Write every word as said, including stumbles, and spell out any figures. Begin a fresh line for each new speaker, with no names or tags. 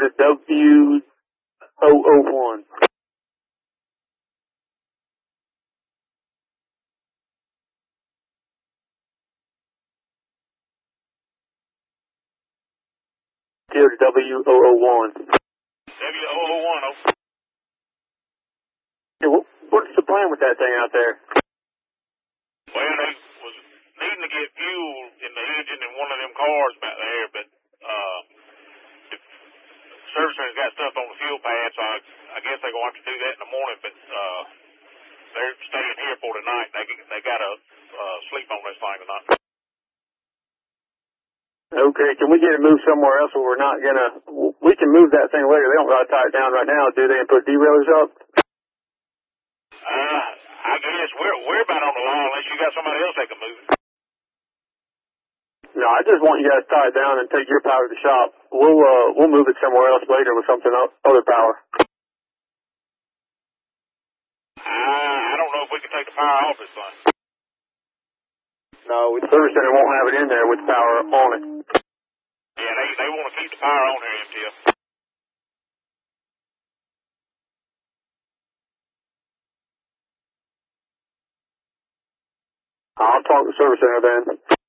to W zero zero one. Still to W zero zero one.
W zero zero one, oh.
Yeah, what, what's the plan with that thing out there?
Well, they was needing to get fuel in the engine in one of them cars back there, but uh, the service center's got stuff on the fuel pad, so I, I guess they're going to have to do that in the morning, but uh, they're staying here for tonight. They they got to uh, sleep on this thing tonight.
Okay, can we get it moved somewhere else where we're not going to... We can move that thing later. They don't got to tie it down right now, do they, and put derailleurs up?
Uh, I guess we're, we're about on the law unless you got somebody else that can move it.
No, I just want you guys to tie it down and take your power to the shop. We'll uh, we'll move it somewhere else later with something else, other power.
Uh, I don't know if we can take the power off this thing.
No, the service center won't have it in there with power on it.
Yeah, they, they want to keep the power on here, M T F.
I'll talk to the service center then.